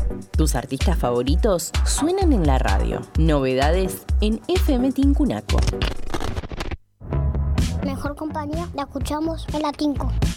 Tus artistas favoritos suenan en la radio. Novedades en FM Tincunaco. Mejor compañía la escuchamos en la Tinco.